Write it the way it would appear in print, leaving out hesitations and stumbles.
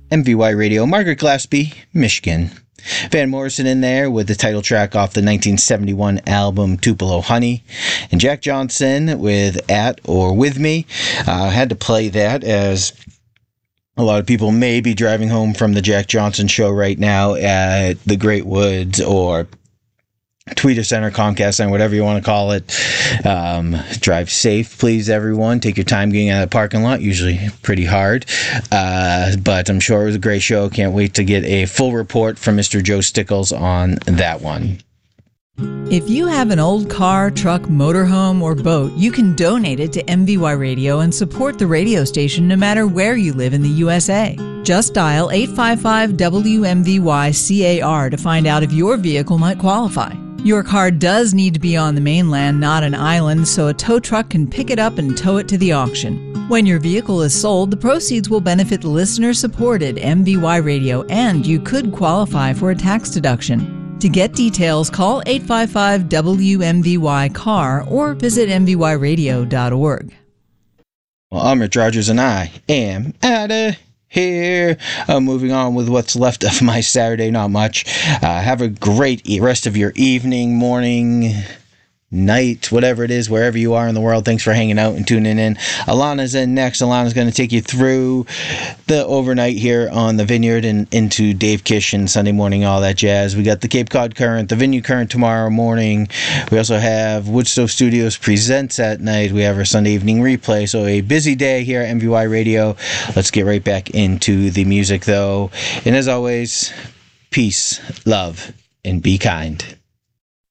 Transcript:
MVY Radio, Margaret Glaspie, Michigan. Van Morrison in there with the title track off the 1971 album Tupelo Honey. And Jack Johnson with At or With Me. I had to play that as a lot of people may be driving home from the Jack Johnson show right now at the Great Woods or Tweeter Center, Comcast Center, whatever you want to call it. Drive safe, please, everyone. Take your time getting out of the parking lot. Usually pretty hard. But I'm sure it was a great show. Can't wait to get a full report from Mr. Joe Stickles on that one. If you have an old car, truck, motorhome, or boat, you can donate it to MVY Radio and support the radio station no matter where you live in the USA. Just dial 855-WMVY-CAR to find out if your vehicle might qualify. Your car does need to be on the mainland, not an island, so a tow truck can pick it up and tow it to the auction. When your vehicle is sold, the proceeds will benefit listener-supported MVY Radio, and you could qualify for a tax deduction. To get details, call 855-WMVY-CAR or visit mvyradio.org. Well, I'm Rich Rogers, and I am out of here. Moving on with what's left of my Saturday, not much. Have a great rest of your evening, morning, night, whatever it is, wherever you are in the world. Thanks for hanging out and tuning in. Alana's in next. Alana's going to take you through the overnight here on the Vineyard and into Dave Kish and Sunday morning, all that jazz. We got the Cape Cod Current, the Vineyard Current tomorrow morning. We also have Woodstove Studios Presents at night. We have our Sunday evening replay. So a busy day here at MVY Radio. Let's get right back into the music, though. And as always, peace, love, and be kind.